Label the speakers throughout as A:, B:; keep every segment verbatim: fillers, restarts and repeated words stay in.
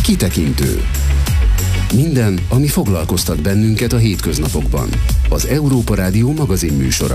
A: Kitekintő. Minden, ami foglalkoztat bennünket a hétköznapokban. Az Európa Rádió magazinműsora.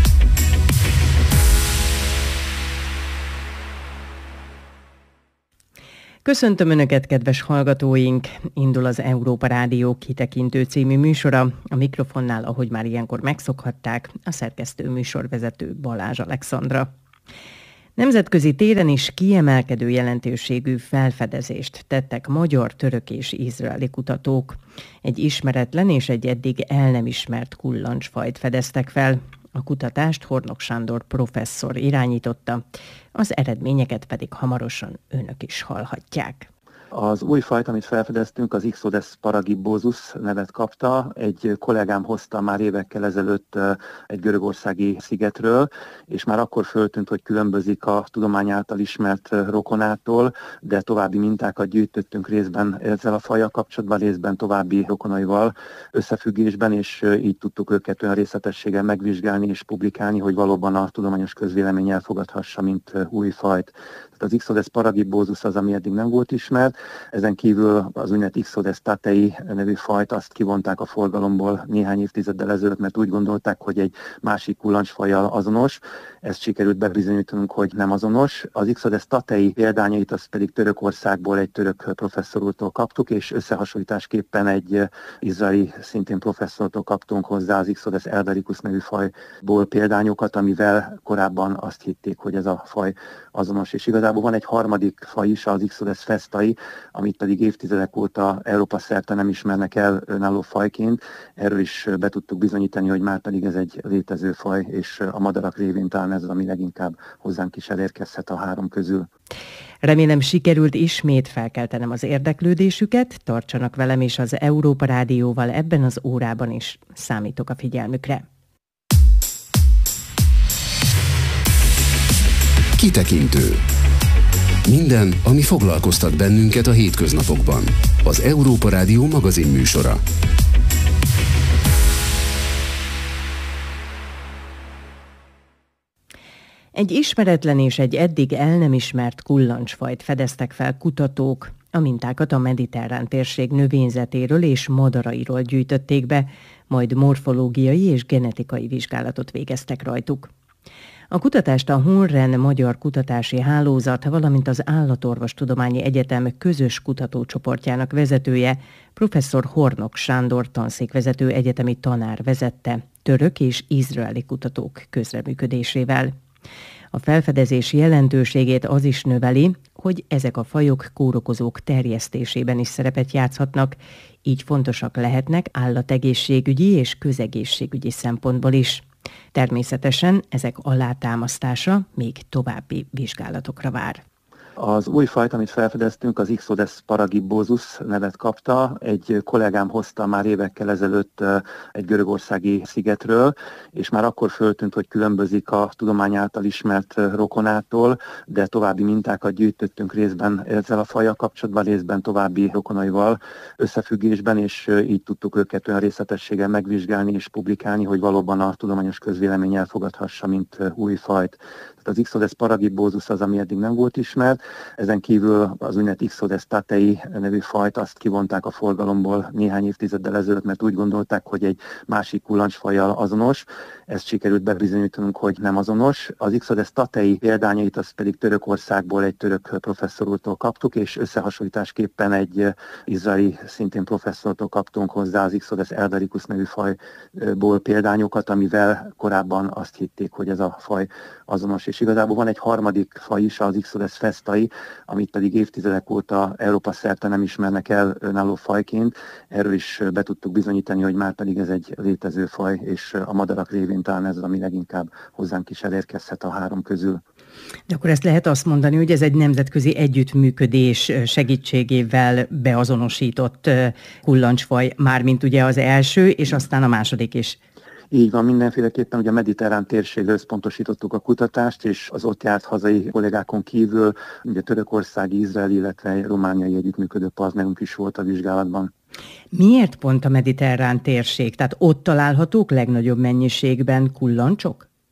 B: Köszöntöm Önöket, kedves hallgatóink! Indul az Európa Rádió Kitekintő című műsora. A mikrofonnál, ahogy már ilyenkor megszokhatták, a szerkesztő műsorvezető Balázs Alexandra. Nemzetközi téren is kiemelkedő jelentőségű felfedezést tettek magyar, török és izraeli kutatók. Egy ismeretlen és egy eddig el nem ismert kullancsfajt fedeztek fel. A kutatást Hornok Sándor professzor irányította, az eredményeket pedig hamarosan önök is hallhatják.
C: Az új fajt, amit felfedeztünk, az Ixodes paragibbózus nevet kapta. Egy kollégám hozta már évekkel ezelőtt egy görögországi szigetről, és már akkor föltűnt, hogy különbözik a tudomány által ismert rokonától, de további mintákat gyűjtöttünk részben ezzel a fajjal kapcsolatban, részben további rokonaival összefüggésben, és így tudtuk őket olyan részletességgel megvizsgálni és publikálni, hogy valóban a tudományos közvélemény elfogadhassa, mint új fajt. Tehát az Ixodes paragibbózus az, ami eddig nem volt ismert. Ezen kívül az úgynevezett Ixodes tatei nevű fajt azt kivonták a forgalomból néhány évtizeddel ezelőtt, mert úgy gondolták, hogy egy másik kullancsfajjal azonos. Ezt sikerült bebizonyítanunk, hogy nem azonos. Az Ixodes tatei példányait azt pedig Törökországból egy török professzor úrtól kaptuk, és összehasonlításképpen egy izraeli szintén professzortól kaptunk hozzá az Ixodes eldericus nevű fajból példányokat, amivel korábban azt hitték, hogy ez a faj azonos. És igazából van egy harmadik faj is, az Ixodes festai, amit pedig évtizedek óta Európa szerte nem ismernek el önálló fajként. Erről is be tudtuk bizonyítani, hogy már pedig ez egy létező faj, és a madarak révén talán ez az, ami leginkább hozzánk is elérkezhet a három közül.
B: Remélem, sikerült ismét felkeltenem az érdeklődésüket, tartsanak velem és az Európa Rádióval ebben az órában is. Számítok a figyelmükre.
A: Kitekintő. Minden, ami foglalkoztat bennünket a hétköznapokban. Az Európa Rádió magazinműsora.
B: Egy ismeretlen és egy eddig el nem ismert kullancsfajt fedeztek fel kutatók. A mintákat a mediterrán térség növényzetéről és madarairól gyűjtötték be, majd morfológiai és genetikai vizsgálatot végeztek rajtuk. A kutatást a Honren Magyar Kutatási Hálózat, valamint az Állatorvostudományi Egyetem közös kutatócsoportjának vezetője, professzor Hornok Sándor tanszékvezető egyetemi tanár vezette, török és izraeli kutatók közreműködésével. A felfedezés jelentőségét az is növeli, hogy ezek a fajok kórokozók terjesztésében is szerepet játszhatnak, így fontosak lehetnek állategészségügyi és közegészségügyi szempontból is. Természetesen ezek alátámasztása még további vizsgálatokra vár.
C: Az új fajt, amit felfedeztünk, az Ixodes paragibbózus nevet kapta. Egy kollégám hozta már évekkel ezelőtt egy görögországi szigetről, és már akkor föltűnt, hogy különbözik a tudomány által ismert rokonától, de további mintákat gyűjtöttünk részben ezzel a fajjal kapcsolatban, részben további rokonaival összefüggésben, és így tudtuk őket olyan részletességgel megvizsgálni és publikálni, hogy valóban a tudományos közvélemény elfogadhassa, mint új fajt. Tehát az Ixodes paragibbózus az, ami eddig nem volt ismert. Ezen kívül az úgynevezett Ixodes tatei nevű fajt azt kivonták a forgalomból néhány évtizeddel ezelőtt, mert úgy gondolták, hogy egy másik kullancsfajjal azonos. Ezt sikerült bebizonyítanunk, hogy nem azonos. Az Ixodes tatei példányait azt pedig Törökországból egy török professzor úrtól kaptuk, és összehasonlításképpen egy izraeli szintén professzortól kaptunk hozzá az Ixodes eldericus nevű fajból példányokat, amivel korábban azt hitték, hogy ez a faj azonos. És igazából van egy harmadik faj is, az Ixodes festai, amit pedig évtizedek óta Európa szerte nem ismernek el önálló fajként. Erről is be tudtuk bizonyítani, hogy már pedig ez egy létező faj, és a madarak révén talán ez az, ami leginkább hozzánk is elérkezhet a három közül.
B: De akkor ezt lehet azt mondani, hogy ez egy nemzetközi együttműködés segítségével beazonosított kullancsfaj, mármint ugye az első, és aztán a második is.
C: Így van, mindenféleképpen ugye a mediterrán térségre összpontosítottuk a kutatást, és az ott járt hazai kollégákon kívül ugye törökországi, izraeli, illetve romániai együttműködő partnerünk is volt a vizsgálatban.
B: Miért pont a mediterrán térség? Tehát ott találhatók legnagyobb mennyiségben kullancsok?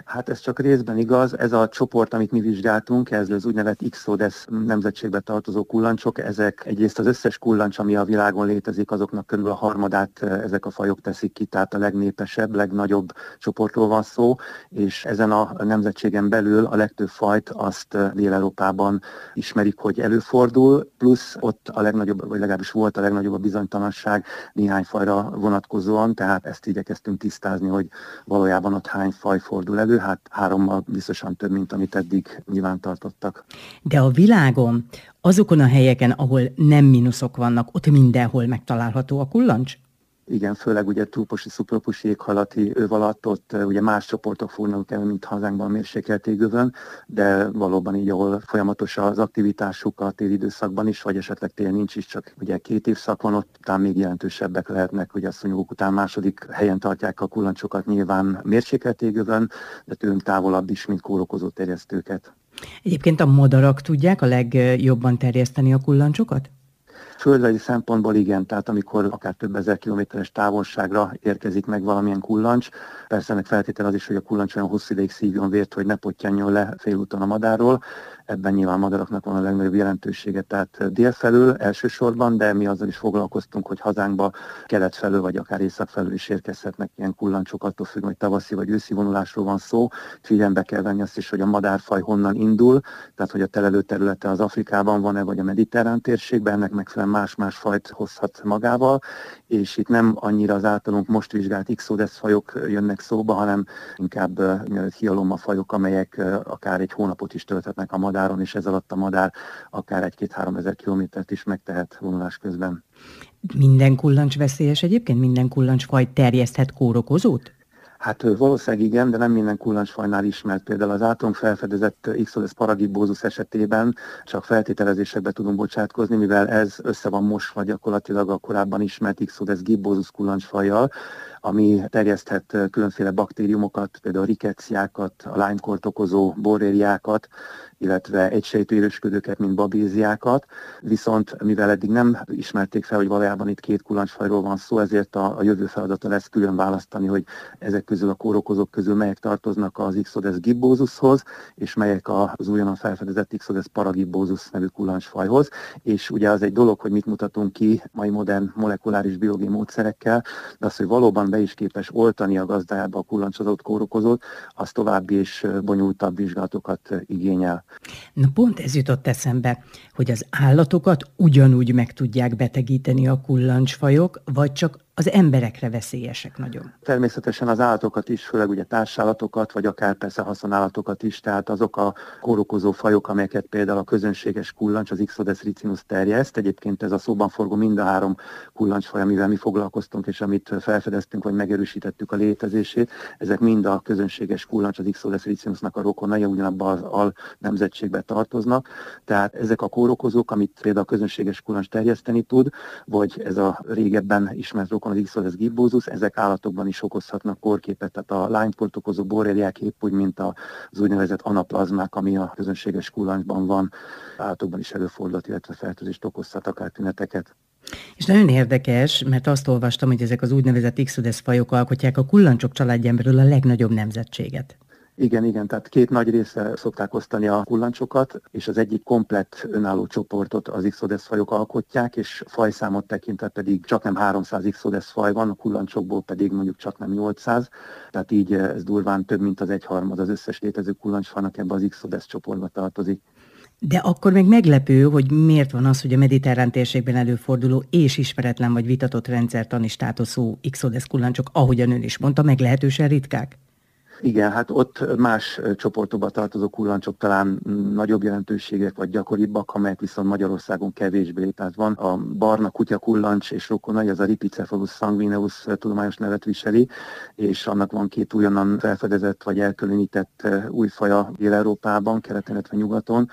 C: Hát ez csak részben igaz. Ez a csoport, amit mi vizsgáltunk, ez az úgynevezett Ixodes nemzetségbe tartozó kullancsok, ezek egyrészt az összes kullancs, ami a világon létezik, azoknak körül a harmadát ezek a fajok teszik ki, tehát a legnépesebb, legnagyobb csoportról van szó, és ezen a nemzetségen belül a legtöbb fajt azt Dél-Európában ismerik, hogy előfordul, plusz ott a legnagyobb, vagy legalábbis volt a legnagyobb a bizonytalanság néhány fajra vonatkozóan, tehát ezt igyekeztünk tisztázni, hogy valójában ott hány faj fordul elő, hát hárommal biztosan több, mint amit eddig nyilvántartottak.
B: De a világon, azokon a helyeken, ahol nem mínuszok vannak, ott mindenhol megtalálható a kullancs?
C: Igen, főleg ugye trópusi, szubtrópusi éghajlati öv alatt ott ugye más csoportok fordulnak elő, mint hazánkban mérsékelt égövön, de valóban így, ahol folyamatos az aktivitásuk a téli időszakban is, vagy esetleg tél nincs is, csak ugye két évszak van, ott után még jelentősebbek lehetnek, ugye a szúnyogok után második helyen tartják a kullancsokat nyilván mérsékelt égövön, de tőlünk távolabb is, mint kórokozó terjesztőket.
B: Egyébként a madarak tudják a legjobban terjeszteni a kullancsokat?
C: Földrajzi szempontból igen, tehát amikor akár több ezer kilométeres távolságra érkezik meg valamilyen kullancs, persze ennek feltétel az is, hogy a kullancs olyan hosszú ideig szívjon vért, hogy ne pottyanjon le félúton a madárról. Ebben nyilván madaraknak van a legnagyobb jelentősége, tehát délfelől elsősorban, de mi azzal is foglalkoztunk, hogy hazánkba kelet felől, vagy akár észak felől is érkezhetnek ilyen kullancsok, attól függ, hogy tavaszi vagy őszi vonulásról van szó. Figyelembe kell venni azt is, hogy a madárfaj honnan indul, tehát hogy a telelő területe az Afrikában van-e, vagy a mediterrán térségben, ennek megfelelően más-más fajt hozhat magával, és itt nem annyira az általunk most vizsgált Ixodes fajok jönnek szóba, hanem inkább hialomma fajok, amelyek akár egy hónapot is tölthetnek a madáron, és ez alatt a madár akár egy-két-három ezer kilométert is megtehet vonulás közben.
B: Minden kullancs veszélyes egyébként? Minden kullancsfaj terjeszthet kórokozót?
C: Hát valószínűleg igen, de nem minden kullancsfajnál ismert. Például az általunk felfedezett Ixodes paragibbózus esetében csak feltételezésekbe tudunk bocsátkozni, mivel ez össze van mosva gyakorlatilag a korábban ismert Ixodes gibbózus kullancsfajjal, ami terjeszthet különféle baktériumokat, például a rikettsiákat, a Lyme-kort okozó borreliákat, illetve egysejtű élősködőket, mint babéziákat. Viszont mivel eddig nem ismerték fel, hogy valójában itt két kullancsfajról van szó, ezért a, a jövő feladata lesz külön választani, hogy ezek közül a kórokozók közül melyek tartoznak az Ixodes gibbózushoz, és melyek az újonnan felfedezett Ixodes paragibbózus nevű kullancsfajhoz. És ugye az egy dolog, hogy mit mutatunk ki mai modern molekuláris biológiai módszerekkel, de az, hogy valóban be is képes oltani a gazdájába a kullancsozott kórokozót, az további és bonyolultabb vizsgálatokat igényel.
B: Na pont ez jutott eszembe, hogy az állatokat ugyanúgy meg tudják betegíteni a kullancsfajok, vagy csak az emberekre veszélyesek nagyon?
C: Természetesen az állatokat is, főleg ugye társállatokat, vagy akár persze haszonállatokat is, tehát azok a kórokozó fajok, amelyeket például a közönséges kullancs, az Ixodes ricinus terjeszt. Egyébként ez a szóban forgó mind a három kullancsfaj, amivel mi foglalkoztunk, és amit felfedeztünk, vagy megerősítettük a létezését, ezek mind a közönséges kullancs, az Ixodes ricinusnak a rokonai, ugyanabban az al nemzetségbe tartoznak. Tehát ezek a kórokozók, amit például a közönséges kullancs terjeszteni tud, vagy ez a régebben ismert rokon, az Ixodes gibbózus, ezek állatokban is okozhatnak kórképet, tehát a Lyme-kort okozó borreliák épp úgy, mint az úgynevezett anaplazmák, ami a közönséges kullancsban van, állatokban is előfordulhat, illetve fertőzést okozhat, akár tüneteket.
B: És nagyon érdekes, mert azt olvastam, hogy ezek az úgynevezett Ixodes fajok alkotják a kullancsok családján belül a legnagyobb nemzetséget.
C: Igen, igen, tehát két nagy része szokták osztani a kullancsokat, és az egyik komplett önálló csoportot az Ixodes fajok alkotják, és fajszámot tekintve pedig csak nem háromszáz Ixodes faj van, a kullancsokból pedig mondjuk csak nem nyolcszáz, tehát így ez durván több, mint az egyharmad az összes létező kullancsfajnak ebbe az Ixodes csoportba tartozik.
B: De akkor meg meglepő, hogy miért van az, hogy a mediterrán térségben előforduló és ismeretlen vagy vitatott rendszertani státuszú Ixodes kullancsok, ahogyan ön is mondta, meglehetősen ritkák?
C: Igen, hát ott más csoportokba tartozó kullancsok talán nagyobb jelentőségek vagy gyakoribbak, amelyek viszont Magyarországon kevésbé. Tehát van a barna kutyakullancs és rokonai, az a Ripicephalus sanguineus tudományos nevet viseli, és annak van két újonnan felfedezett vagy elkülönített új faja Dél-Európában, keleten, illetve nyugaton,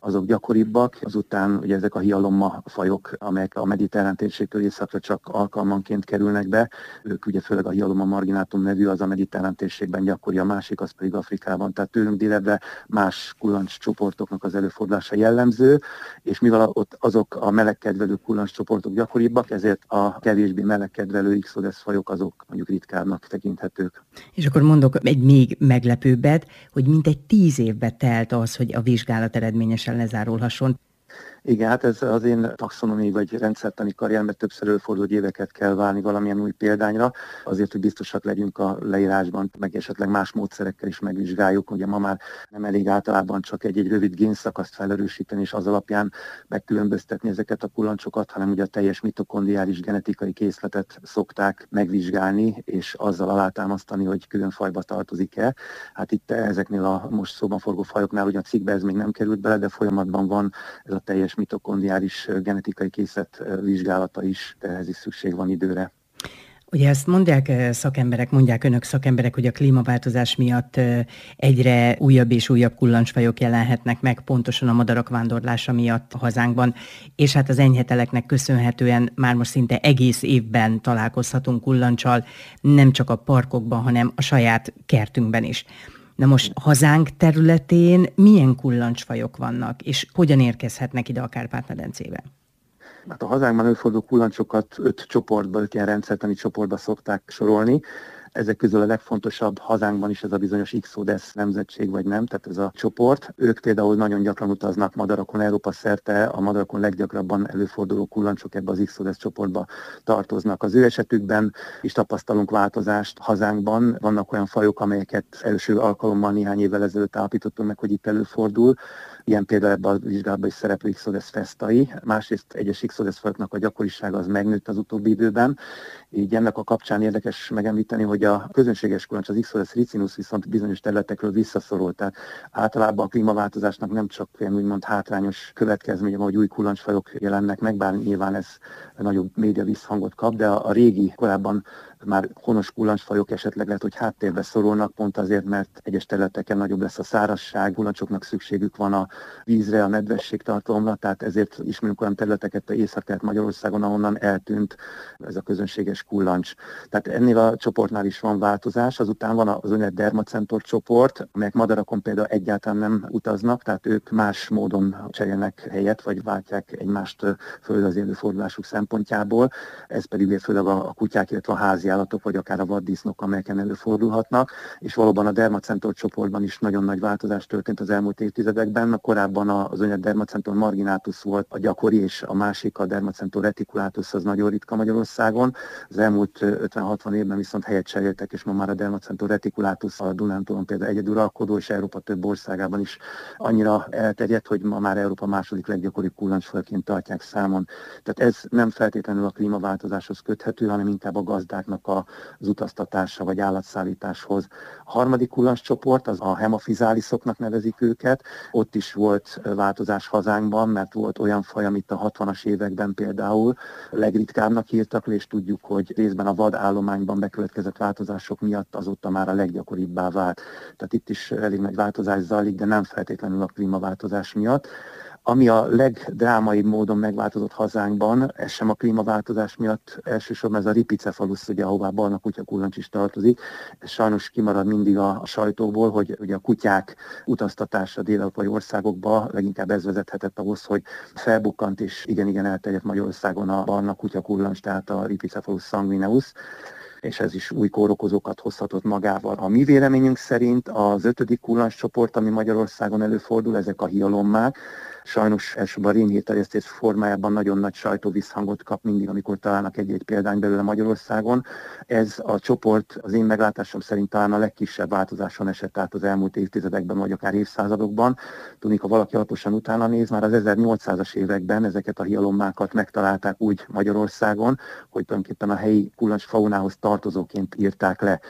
C: azok gyakoribbak. Azután ugye ezek a hialomma fajok, amelyek a mediterrán térségtől északra csak alkalmanként kerülnek be, ők ugye főleg a hialomma marginátum nevű, az a mediterrán térségben gyakori, a másik az pedig Afrikában. Tehát tőlünk délebbre más kullancscsoportoknak az előfordulása jellemző, és mivel ott azok a melegkedvelő kullancscsoportok gyakoribbak, ezért a kevésbé melegkedvelő Ixodes fajok azok mondjuk ritkábbnak tekinthetők.
B: És akkor mondok egy még meglepőbbet, hogy mintegy tíz évbe telt az, hogy a vizsgálat eredményesen lezárulhasson.
C: Igen, hát ez az én taxonomiai vagy rendszertani karrieremben többször előfordul, hogy éveket kell várni valamilyen új példányra, azért, hogy biztosak legyünk a leírásban, meg esetleg más módszerekkel is megvizsgáljuk. Ugye ma már nem elég általában csak egy-egy rövid génszakaszt felerősíteni, és az alapján megkülönböztetni ezeket a kullancsokat, hanem ugye a teljes mitokondriális genetikai készletet szokták megvizsgálni, és azzal alátámasztani, hogy külön fajba tartozik-e. Hát itt ezeknél a most szóban forgó fajoknál, ugye a cikkbe ez még nem került bele, de folyamatban van ez a teljes mitokondriális genetikai készlet vizsgálata is, de ehhez is szükség van időre.
B: Ugye ezt mondják szakemberek, mondják önök szakemberek, hogy a klímaváltozás miatt egyre újabb és újabb kullancsfajok jelenhetnek meg, pontosan a madarak vándorlása miatt a hazánkban, és hát az enyheteleknek köszönhetően már most szinte egész évben találkozhatunk kullancsal, nem csak a parkokban, hanem a saját kertünkben is. Na most hazánk területén milyen kullancsfajok vannak, és hogyan érkezhetnek ide a Kárpát-medencébe?
C: Hát a hazánkban előforduló kullancsokat öt csoportba, öt ilyen rendszertani csoportba szokták sorolni. Ezek közül a legfontosabb hazánkban is ez a bizonyos Ixodes nemzetség, vagy nem, tehát ez a csoport. Ők például nagyon gyakran utaznak madarakon, Európa szerte a madarakon leggyakrabban előforduló kullancsok ebbe az Ixodes csoportba tartoznak. Az ő esetükben is tapasztalunk változást hazánkban. Vannak olyan fajok, amelyeket első alkalommal néhány évvel ezelőtt állapítottunk meg, hogy itt előfordul. Ilyen például ebben a vizsgálatban is szereplő Ixodes festai. Másrészt egyes Ixodes fajoknak a gyakorisága az megnőtt az utóbbi időben. Így ennek a kapcsán érdekes megemlíteni, hogy a közönséges kullancs, az Ixodes ricinus viszont bizonyos területekről visszaszorult. Tehát általában a klímaváltozásnak nem csak olyan úgymond hátrányos következménye, hogy új kullancsfajok jelennek meg, bár nyilván ez nagyobb média visszhangot kap, de a, a régi, korábban már honos kullancsfajok esetleg lehet, hogy háttérbe szorulnak, pont azért, mert egyes területeken nagyobb lesz a szárazság, kullancsoknak szükségük van a vízre, a nedvességtartalomra, tehát ezért ismerünk olyan területeket Észak-Kelet Magyarországon, ahonnan eltűnt ez a közönséges kullancs. Tehát ennél a csoportnál is van változás, azután van az úgynevezett dermacentor csoport, amelyek madarakon például egyáltalán nem utaznak, tehát ők más módon cserélnek helyet, vagy váltják egymást földrajzi előfordulásuk szempontjából. Ez pedig főleg a kutyák, illetve a házi állatok, vagy akár a vaddisznók, amelyeken előfordulhatnak, és valóban a dermacentor csoportban is nagyon nagy változás történt az elmúlt évtizedekben. A korábban az úgynevezett dermacentor marginatus volt a gyakori, és a másik, a dermacentor reticulatus, az nagyon ritka Magyarországon. Az elmúlt ötven-hatvan évben viszont helyet cseréltek, és ma már a dermacentor reticulatus a Dunántúlon például egyeduralkodó, és Európa több országában is annyira elterjedt, hogy ma már Európa második leggyakoribb kullancsfajként tartják számon. Tehát ez nem feltétlenül a klímaváltozáshoz köthető, hanem inkább a gazdáknak az utaztatása vagy állatszállításhoz. A harmadik kullancscsoport, az a hemafizáliszoknak nevezik őket. Ott is volt változás hazánkban, mert volt olyan faj, amit a hatvanas években például legritkábbnak írtak le, és tudjuk, hogy részben a vadállományban bekövetkezett változások miatt azóta már a leggyakoribbá vált. Tehát itt is elég nagy változás zajlik, de nem feltétlenül a klímaváltozás miatt. Ami a legdrámaibb módon megváltozott hazánkban, ez sem a klímaváltozás miatt, elsősorban ez a ripicephalus, ugye, ahová barna kutyakullancs is tartozik. Ez sajnos kimarad mindig a sajtóból, hogy ugye a kutyák utaztatása dél-európai országokba leginkább ez vezethetett ahhoz, hogy felbukkant és igen-igen elterjedt Magyarországon a barna kutyakullancs, tehát a Ripicephalus sanguineus, és ez is új kórokozókat hozhatott magával. A mi véleményünk szerint az ötödik kullancscsoport, ami Magyarországon előfordul, ezek a hialommák. Sajnos elsősorban a rémhírterjesztés formájában nagyon nagy sajtóvisszhangot kap mindig, amikor találnak egy-egy példány belőle Magyarországon. Ez a csoport az én meglátásom szerint talán a legkisebb változáson esett át az elmúlt évtizedekben, vagy akár évszázadokban. Tudni, ha valaki alaposan utána néz, már az ezernyolcszázas években ezeket a hialommákat megtalálták úgy Magyarországon, hogy tulajdonképpen a helyi kullancsfaunához tartozóként írták le.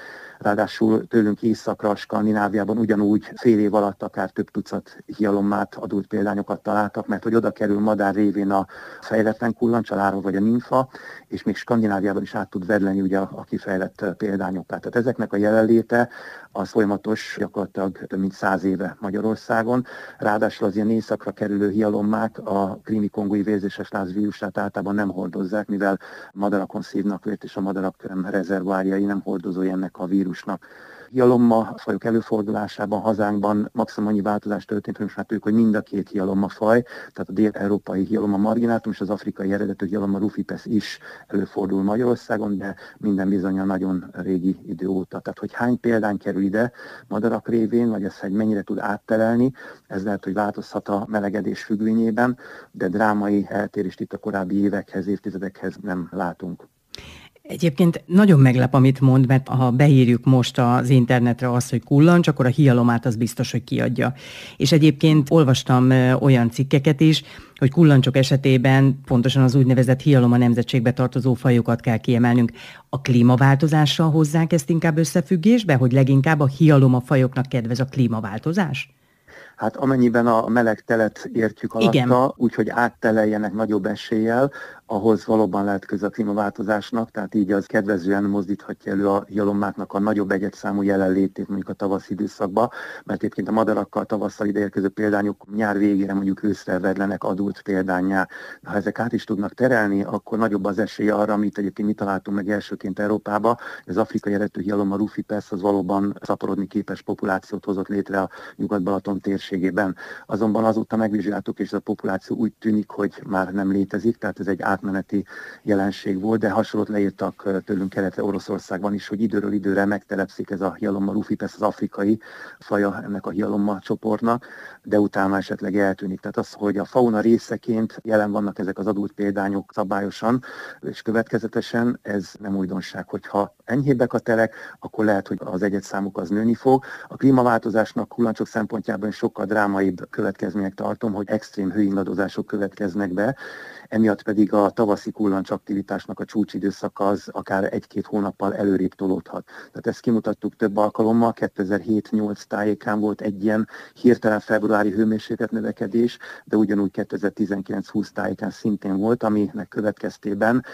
C: Ráadásul tőlünk északra, Skandináviában ugyanúgy fél év alatt akár több tucat hialommát, adult példányokat találtak, mert hogy oda kerül madár révén a fejletlen kullancs, a lárva vagy a nimfa, és még Skandináviában is át tud vedleni ugye a kifejlett példányokat. Tehát ezeknek a jelenléte az folyamatos, gyakorlatilag több mint száz éve Magyarországon. Ráadásul az ilyen északra kerülő hialommák a krími-kongói vérzéses láz vírusát általában nem hordozzák, mivel madarakon szívnak vért, és a madarak rezervoárjai nem hordozói ennek a vírusnak. Hialomma fajok előfordulásában hazánkban maximum annyi változás történt, hogy most már tudjuk, hogy mind a két hialomma faj, tehát a dél-európai hialomma marginátum és az afrikai eredetű hialomma rufipes is előfordul Magyarországon, de minden bizonnyal nagyon régi idő óta. Tehát, hogy hány példány kerül ide madarak révén, vagy ezt, hogy mennyire tud áttelelni, ez lehet, hogy változhat a melegedés függvényében, de drámai eltérést itt a korábbi évekhez, évtizedekhez nem látunk.
B: Egyébként nagyon meglep, amit mond, mert ha beírjuk most az internetre azt, hogy kullancs, akkor a hialomát az biztos, hogy kiadja. És egyébként olvastam olyan cikkeket is, hogy kullancsok esetében pontosan az úgynevezett hialoma nemzetségbe tartozó fajokat kell kiemelnünk. A klímaváltozással hozzák ezt inkább összefüggésbe, hogy leginkább a hialoma fajoknak kedvez a klímaváltozás?
C: Hát amennyiben a meleg telet értjük alatta, úgyhogy átteleljenek nagyobb eséllyel, ahhoz valóban lehet köze a klímaváltozásnak, tehát így az kedvezően mozdíthatja elő a hialommáknak a nagyobb egyedszámú jelenlétét mondjuk a tavaszi időszakban, mert egyébként a madarakkal tavasszal ideérkező példányok nyár végére mondjuk őszre vedlenek adult példánnyá. Ha ezek át is tudnak terelni, akkor nagyobb az esély arra, amit egyébként mi találtunk meg elsőként Európába, az afrikai eredetű hialomma rufipes az valóban szaporodni képes populációt hozott létre a Nyugat-Balaton térségében. Azonban azóta megvizsgáltuk, és ez a populáció úgy tűnik, hogy már nem létezik, tehát ez egy átmeneti jelenség volt, de hasonlót leírtak tőlünk keletre Oroszországban is, hogy időről időre megtelepszik ez a hialomma rufipes, az afrikai faja ennek a hialomma csoportnak, de utána esetleg eltűnik. Tehát az, hogy a fauna részeként jelen vannak ezek az adult példányok szabályosan és következetesen, ez nem újdonság. Hogyha enyhébbek a telek, akkor lehet, hogy az egyedszámuk az nőni fog. A klímaváltozásnak kullancsok szempontjában is sokkal drámaibb következmények tartom, hogy extrém hőingadozások következnek be, emiatt pedig a tavaszi kullancs aktivitásnak a csúcsidőszaka az akár egy-két hónappal előrébb tolódhat. Tehát ezt kimutattuk több alkalommal, kétezer-hét nyolc tájékán volt egy ilyen hirtelen februári hőmérséklet növekedés, de ugyanúgy kétezer-tizenkilenc húsz tájékán szintén volt, aminek következtében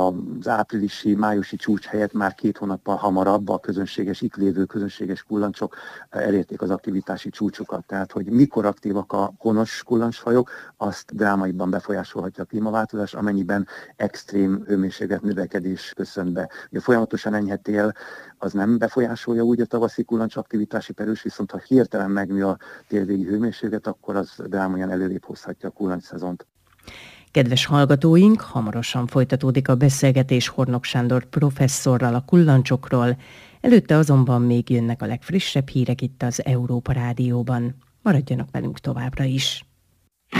C: az áprilisi, májusi csúcs helyett már két hónappal hamarabb a közönséges, itt lévő közönséges kullancsok elérték az aktivitási csúcsokat. Tehát, hogy mikor aktívak a honos kullancsfajok, azt drámaiban befolyásolhatja a klímaváltozás, amennyiben extrém hőmérséklet növekedés köszön be. Ugye folyamatosan enyhe tél az nem befolyásolja úgy a tavaszi kullancs aktivitási perős, viszont ha hirtelen megnő a télvégi hőmérséklet, akkor az drámaian előrébb hozhatja a kullancs szezont.
B: Kedves hallgatóink, hamarosan folytatódik a beszélgetés Hornok Sándor professzorral a kullancsokról, előtte azonban még jönnek a legfrissebb hírek itt az Európa Rádióban. Maradjanak velünk továbbra is!